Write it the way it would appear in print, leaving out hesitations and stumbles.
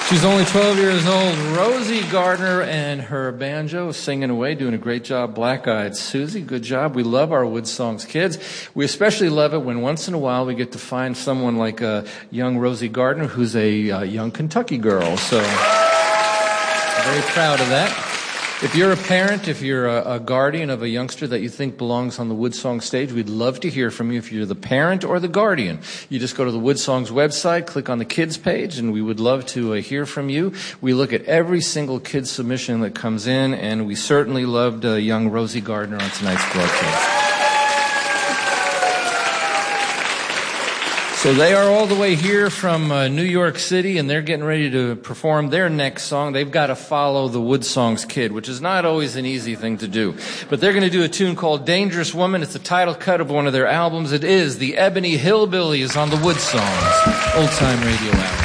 She's only 12 years old. Rosie Gardner and her banjo singing away, doing a great job. Black-eyed Susie, good job. We love our Wood Songs kids. We especially love it when once in a while we get to find someone like young Rosie Gardner, who's a young Kentucky girl. So very proud of that. If you're a parent, if you're a guardian of a youngster that you think belongs on the Wood Song stage, we'd love to hear from you. If you're the parent or the guardian, you just go to the Wood Songs website, click on the kids page, and we would love to hear from you. We look at every single kid submission that comes in, and we certainly loved young Rosie Gardner on tonight's broadcast. So they are all the way here from New York City, and they're getting ready to perform their next song. They've got to follow the Wood Songs kid, which is not always an easy thing to do. But they're going to do a tune called Dangerous Woman. It's the title cut of one of their albums. It is The Ebony Hillbillies on the Wood Songs Old Time Radio Hour.